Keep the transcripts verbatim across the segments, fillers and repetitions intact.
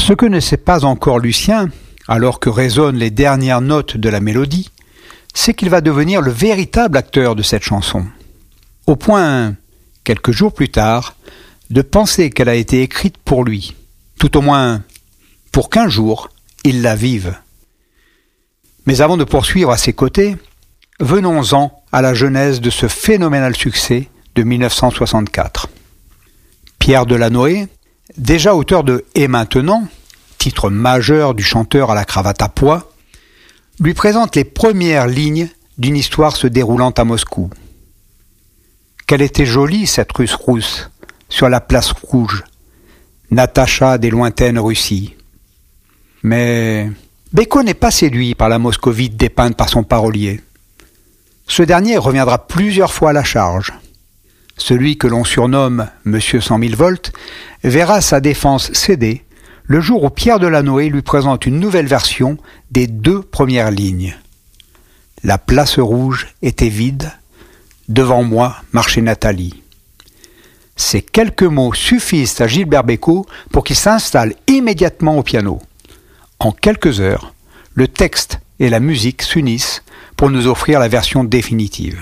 Ce que ne sait pas encore Lucien, alors que résonnent les dernières notes de la mélodie, c'est qu'il va devenir le véritable acteur de cette chanson. Au point, quelques jours plus tard, de penser qu'elle a été écrite pour lui, tout au moins pour qu'un jour, il la vive. Mais avant de poursuivre à ses côtés, venons-en à la genèse de ce phénoménal succès de mille neuf cent soixante-quatre. Pierre Delanoë, déjà auteur de « Et maintenant », titre majeur du chanteur à la cravate à pois, lui présente les premières lignes d'une histoire se déroulant à Moscou. Qu'elle était jolie, cette Russe rousse, sur la place rouge, Natacha des lointaines Russies. Mais Bécaud n'est pas séduit par la moscovite dépeinte par son parolier. Ce dernier reviendra plusieurs fois à la charge. Celui que l'on surnomme Monsieur cent mille volts verra sa défense céder le jour où Pierre Delanoë lui présente une nouvelle version des deux premières lignes. La place rouge était vide, devant moi marchait Nathalie. Ces quelques mots suffisent à Gilbert Bécaud pour qu'il s'installe immédiatement au piano. En quelques heures, le texte et la musique s'unissent pour nous offrir la version définitive.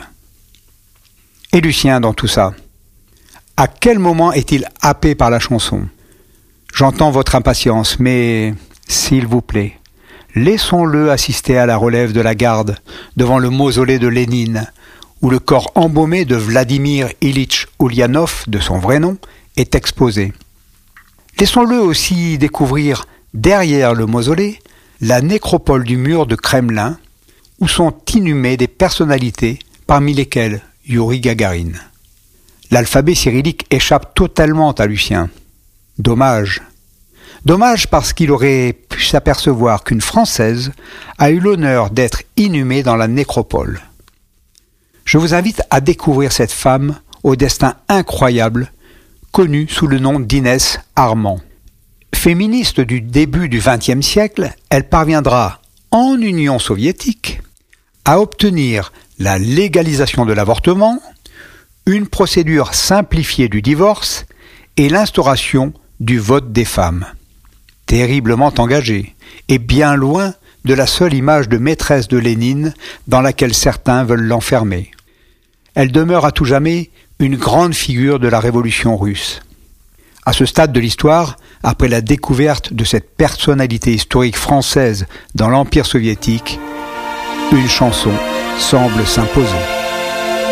Et Lucien dans tout ça? À quel moment est-il happé par la chanson? J'entends votre impatience, mais, s'il vous plaît, laissons-le assister à la relève de la garde devant le mausolée de Lénine, où le corps embaumé de Vladimir Ilitch Ulyanov, de son vrai nom, est exposé. Laissons-le aussi découvrir, derrière le mausolée, la nécropole du mur de Kremlin, où sont inhumées des personnalités, parmi lesquelles Youri Gagarin. L'alphabet cyrillique échappe totalement à Lucien. Dommage. Dommage parce qu'il aurait pu s'apercevoir qu'une Française a eu l'honneur d'être inhumée dans la nécropole. Je vous invite à découvrir cette femme au destin incroyable, connue sous le nom d'Inès Armand. Féministe du début du vingtième siècle, elle parviendra, en Union soviétique, à obtenir la légalisation de l'avortement, une procédure simplifiée du divorce et l'instauration du vote des femmes. Terriblement engagée et bien loin de la seule image de maîtresse de Lénine dans laquelle certains veulent l'enfermer. Elle demeure à tout jamais une grande figure de la révolution russe. À ce stade de l'histoire, après la découverte de cette personnalité historique française dans l'Empire soviétique, une chanson semble s'imposer.